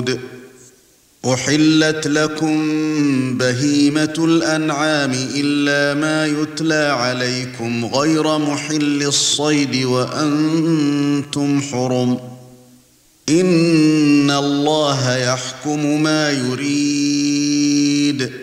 الْوُقُودِ أُحِلَّتْ لَكُمْ بَهِيمَةُ الْأَنْعَامِ إِلَّا مَا يُتْلَى عَلَيْكُمْ غَيْرَ مُحِلِّي الصَّيْدِ وَأَنْتُمْ حُرُمٌ إِنَّ اللَّهَ يَحْكُمُ مَا يُرِيدُ